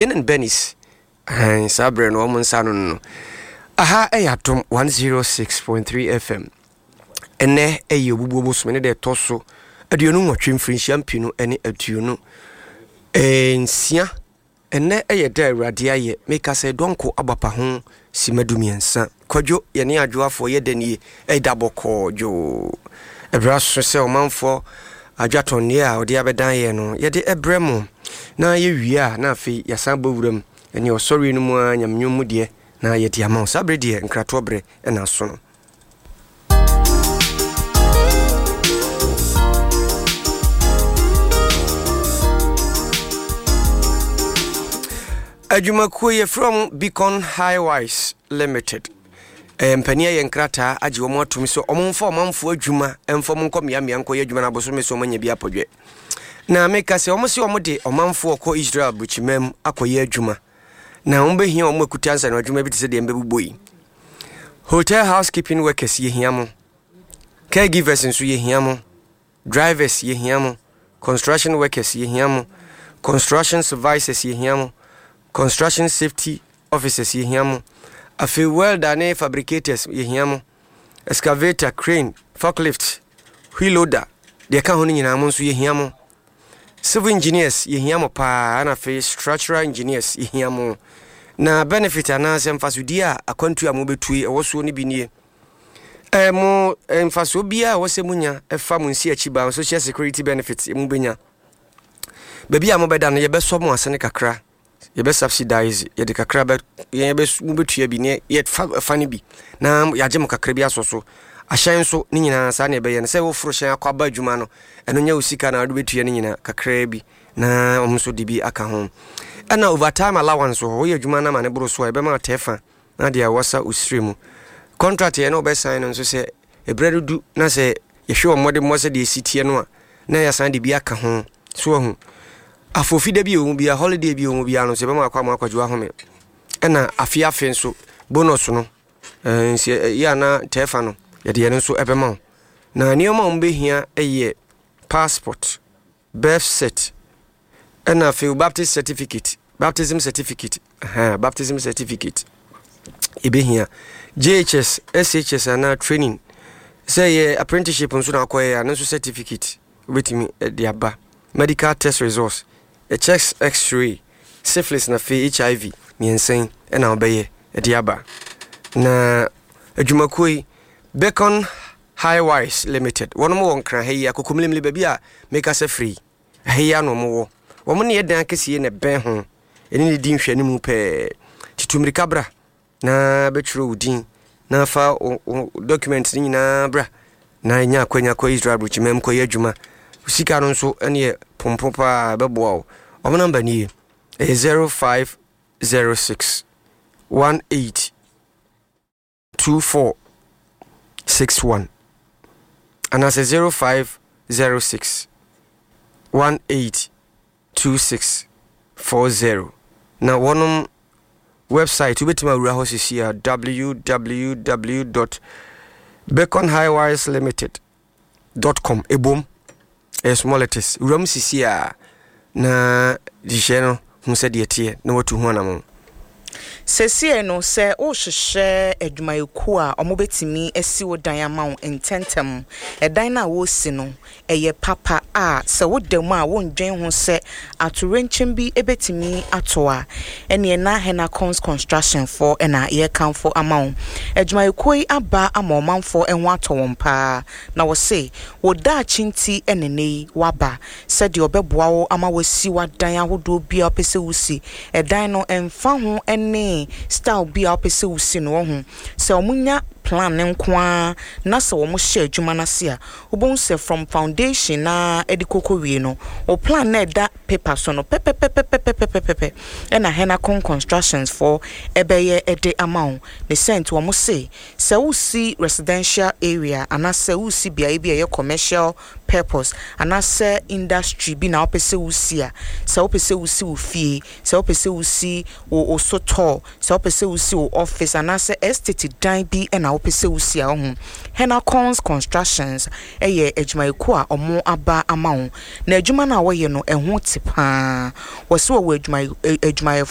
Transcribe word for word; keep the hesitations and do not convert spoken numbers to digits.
Ben and Benny's. And Sabre no one son. Aha, Ayatom one oh six point three F M. And ne a you bubos many de tosso. A diono watching free champino any a tuno. And sia. And ne a de radia make us a donko abapa home. Simadumiansa Kojo yani adwoa for ye deni e double call jo ebra so se o manfo adwaton ne a ode abedan ye no ye de ebremo na ye wia na afi yasan bowuram eni osori no mu anyamnwom mu de na ye de ama sabre de nkrato bre e na so no Ajumakuye from Beacon Highwise Limited. Empania yenkrata aji omo atumi so omonfo omanfo adwuma emfo monko mia mia nko adwuma na boso me so manya bia podwe. Na meka se omo se omo de omanfo ko Israel buchimem akoye adwuma. Na ombe hia omo akutansa na adwuma bi tse de embebuboyi. Hotel housekeeping workers ye hiamo. Caregivers nso ye hiamo. Drivers ye hiamo. Construction workers ye hiamo. Construction supervisors ye hiamo. Construction safety officers ye hiamo. Afi welder ne fabricators ye hiamo. Excavator, crane, forklift, wheel loader. De ka honi nyina mo so ye hiamo. Civil engineers ye hiamo pa na fi structural engineers ye hiamo. Na benefit anase mfasudi a akwantu a mo betui e woso ne bi nie. Eh mo mfaso bia wo se munya e fa mo nsi achiba social security benefits e mo benya. Baby a mo beda no ye beso mo asene kakra. Ye be subsidize ye de kakra be ye be mo betua bi ne ye fa ne bi. Na ya je mo kakra bi asoso. Ahyan so ni nyina sa na be ye ne se wo furo hyan akwaba adwuma no eno nya usika na do betua ni nyina kakra bi na omso de bi aka ho. Ana overtime allowance ho ye adwuma na ma ne bro so e be ma tefa na de awasa usremu. Contract ye no be sign no so se ebredu du na se ye hwe omode mo se de sitie no a na ya san de bi aka ho so ho afofi de bi o bi a holiday bi o bi a no se be ma akwa ma akwadwo ahome na afia afen so bonus no eh ya na tefa no ye de ye no so ebe ma na nioma o mbe hia eye passport, birth cert, and a few baptism certificate, baptism certificate, uh, baptism certificate. Ibe here, J H S, S H S, and training. Say apprenticeship on Suna Koya, and also certificate with me at the Abba. Medical test results, a chest X-ray, syphilis na fe H I V, me insane, and I'll be at the Abba. Na a Jumakui, Beacon Highwise Limited. One more on cry, hey, I could come libya, make us a free. Hey, no more. Woman yet dan kesi na ben ho. Eni din hwe ni mu pe. Titumri kabra. Na betro din. Na fa documents ni na bra. Na nya kwanya kwa Israel buchimem kwa yadwuma. Usika no nso ene pompopa beboa o. Omo number ni e zero five zero six one eight two four six one. And as a zero five zero six one eight two six four zero. Now one website we betima wura hosi here w w w dot beacon highwise limited dot com ebom e small letters wura sisi a na dihye no hu se de tie na watu hu anam Sesie no se o hwehwe adwumayeku a omobetimi asi wodan amawo intentem edan na wo si no eye papa a se wodam a wondwen ho se atorenkyem bi ebetimi atoa ene na hena cons construction for ena ye kan for amawo adwumayeku yi aba amomanfo enho atowon pa na wo se woda chinti enene waba se de obeboa wo ama wasi wadan ahodo bia opese wusi edan no emfa ho ene style bi a opese wusi no ho se omunya plan nkwa na se wo mo hye adwuma na se a obon se from foundation na edikoko wie no o plan na da paper so no pepe pepe pepe pepe pepe na hena con constructions for ebeye ede amount the cent wo mo se se wusi residential area ana se wusi bia bia ye commercial purpose ana se industry bi na opese wusi a se opese wusi wo fie se opese wusi wo soto se opese wusi wo office ana se estate dan bi na opese wusi a ho hena cons constructions eye adwumayeku a omo aba amawo na adwuma na wo ye no eho tipa wo se wo adwuma adwuma